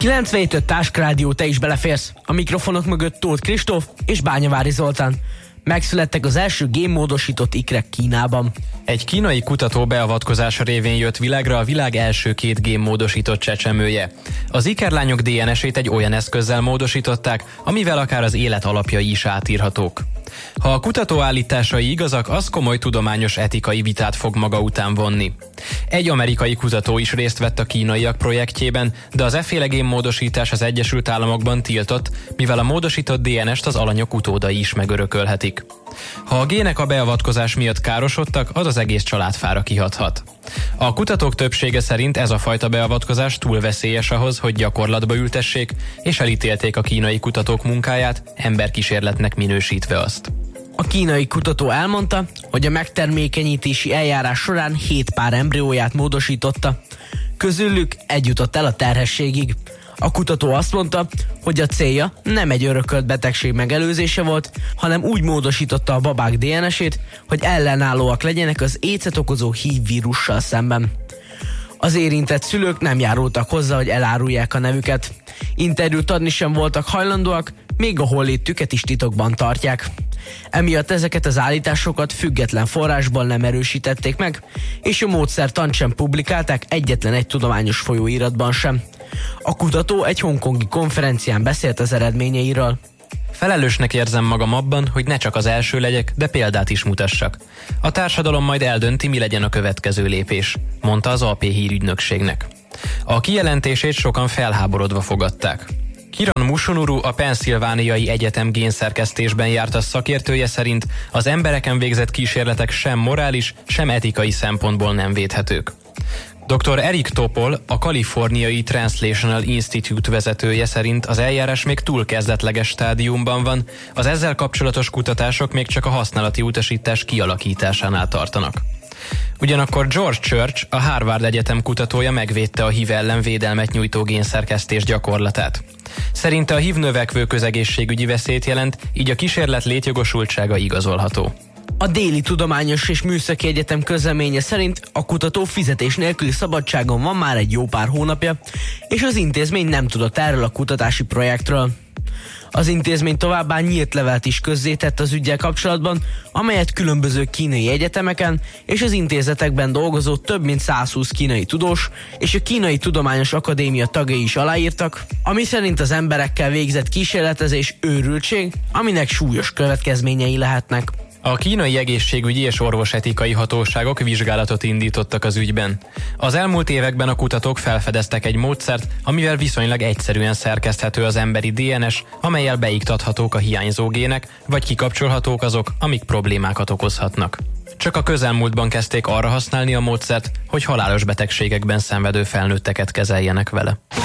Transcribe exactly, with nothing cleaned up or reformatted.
kilencvenhét öt Táskrádió, te is beleférsz. A mikrofonok mögött Tóth Kristóf és Bányavári Zoltán. Megszülettek az első génmódosított ikrek Kínában. Egy kínai kutató beavatkozása révén jött világra a világ első két génmódosított csecsemője. Az ikerlányok dé en es-ét egy olyan eszközzel módosították, amivel akár az élet alapjai is átírhatók. Ha a kutató állításai igazak, az komoly tudományos etikai vitát fog maga után vonni. Egy amerikai kutató is részt vett a kínaiak projektjében, de az efféle génmódosítás az Egyesült Államokban tiltott, mivel a módosított dé en es-t az alanyok utódai is megörökölhetik. Ha a gének a beavatkozás miatt károsodtak, az az egész családfára kihathat. A kutatók többsége szerint ez a fajta beavatkozás túl veszélyes ahhoz, hogy gyakorlatba ültessék, és elítélték a kínai kutatók munkáját, emberkísérletnek minősítve azt. A kínai kutató elmondta, hogy a megtermékenyítési eljárás során hét pár embrióját módosította. Közülük egy jutott el a terhességig. A kutató azt mondta, hogy a célja nem egy örökölt betegség megelőzése volt, hanem úgy módosította a babák dé en es-ét, hogy ellenállóak legyenek az écet okozó hív vírussal szemben. Az érintett szülők nem járultak hozzá, hogy elárulják a nevüket. Interjút adni sem voltak hajlandóak, még a hollétüket is titokban tartják. Emiatt ezeket az állításokat független forrásból nem erősítették meg, és a módszertant sem publikálták egyetlen egy tudományos folyóiratban sem. A kutató egy hongkongi konferencián beszélt az eredményeiről. Felelősnek érzem magam abban, hogy ne csak az első legyek, de példát is mutassak. A társadalom majd eldönti, mi legyen a következő lépés, mondta az á pé hírügynökségnek. A kijelentését sokan felháborodva fogadták. Kiran Musunuru, a Pennsylvániai Egyetem génszerkesztésben jártas szakértője szerint az embereken végzett kísérletek sem morális, sem etikai szempontból nem védhetők. doktor Eric Topol, a kaliforniai Translational Institute vezetője szerint az eljárás még túl kezdetleges stádiumban van, az ezzel kapcsolatos kutatások még csak a használati utasítás kialakításánál tartanak. Ugyanakkor George Church, a Harvard Egyetem kutatója megvédte a hív ellen védelmet nyújtó génszerkesztés gyakorlatát. Szerinte a hív növekvő közegészségügyi veszélyt jelent, így a kísérlet létjogosultsága igazolható. A Déli Tudományos és Műszaki Egyetem közleménye szerint a kutató fizetés nélküli szabadságon van már egy jó pár hónapja, és az intézmény nem tudott erről a kutatási projektről. Az intézmény továbbá nyílt levelet is közzétett az üggyel kapcsolatban, amelyet különböző kínai egyetemeken és az intézetekben dolgozó több mint százhúsz kínai tudós és a Kínai Tudományos Akadémia tagjai is aláírtak, ami szerint az emberekkel végzett kísérletezés őrültség, aminek súlyos következményei lehetnek. A kínai egészségügyi és orvosetikai hatóságok vizsgálatot indítottak az ügyben. Az elmúlt években a kutatók felfedeztek egy módszert, amivel viszonylag egyszerűen szerkeszthető az emberi dé en es, amellyel beiktathatók a hiányzó gének, vagy kikapcsolhatók azok, amik problémákat okozhatnak. Csak a közelmúltban kezdték arra használni a módszert, hogy halálos betegségekben szenvedő felnőtteket kezeljenek vele.